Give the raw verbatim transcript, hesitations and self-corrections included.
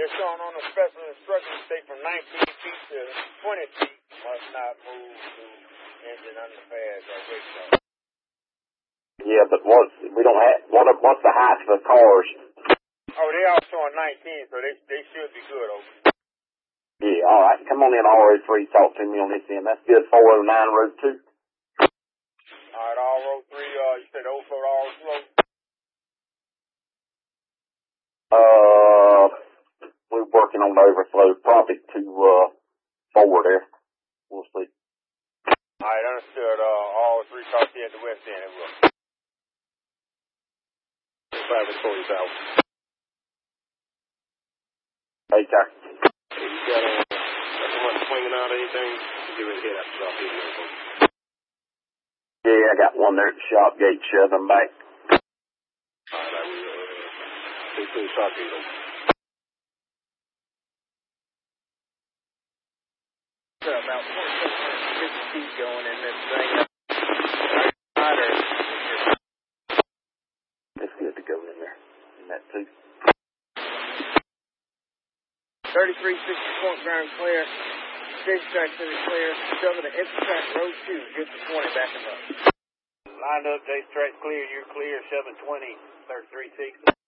They're showing on the special instructions say from nineteen feet to twenty feet must not move to engine underpass or wake zone. Yeah, but what's, we don't have, what, what's the height of the cars? Oh, they all showing nineteen, so they they should be good, over. Yeah, all right. Come on in, R O three. Talk to me on this end. That's good. four oh nine Road two. All right, R O three, uh, you said overflow to overflow? Uh, we're working on the overflow, probably to, uh, forward there. We'll see. All right, understood. Uh, R O three, talk to you at the west end, it will. five and forty south. Hey, sir. Hey, you got, uh, got someone swinging out or anything? Give it a hit after drop in there. Yeah, I got one there at the shop gate shoving back. All right, I will, uh, take two shot gate over. About fifty feet going in this thing. It's good to go in there. In that too. thirty-three sixty point ground clear. Stage track to the clear. Double to empty track road two. Get to twenty back and up. Lined up, J track clear. You're clear. seven twenty, thirty-three sixty.